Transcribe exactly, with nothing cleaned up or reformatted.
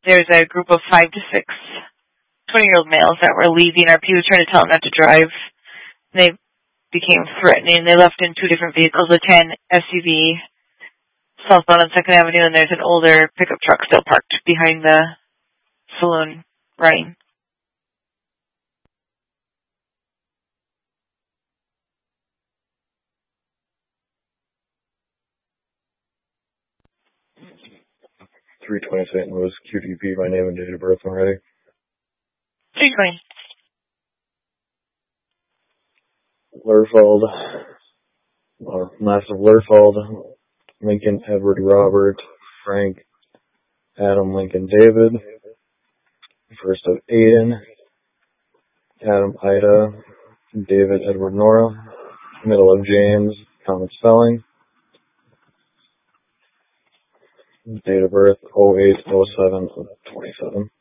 there's a group of five to six twenty-year-old males that were leaving. Our P was trying to tell them not to drive. And they became threatening. They left in two different vehicles, a tan S U V, southbound on second Avenue, and there's an older pickup truck still parked behind the saloon running. three twenty Saint Louis, Q T P, my name and date of birth already. three twenty. Lerfeld, or Massive Lerfeld, Lincoln Edward Robert, Frank Adam Lincoln David, first of Aiden, Adam Ida, David Edward Nora, middle of James, common spelling, date of birth oh eight oh seven twenty-seven.